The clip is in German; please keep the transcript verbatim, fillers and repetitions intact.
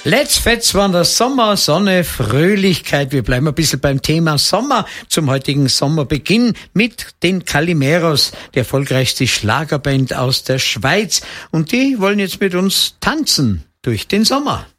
Let's Fetz waren das Sommer, Sonne, Fröhlichkeit. Wir bleiben ein bisschen beim Thema Sommer zum heutigen Sommerbeginn mit den Calimeros, die erfolgreichste Schlagerband aus der Schweiz. Und die wollen jetzt mit uns tanzen durch den Sommer.